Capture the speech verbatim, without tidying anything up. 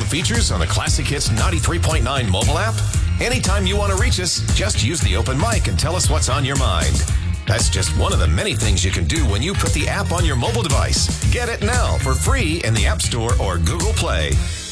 features on the Classic Hits ninety-three point nine mobile app? Anytime you want to reach us, just use the open mic and tell us what's on your mind. That's just one of the many things you can do when you put the app on your mobile device. Get it now for free in the App Store or Google Play.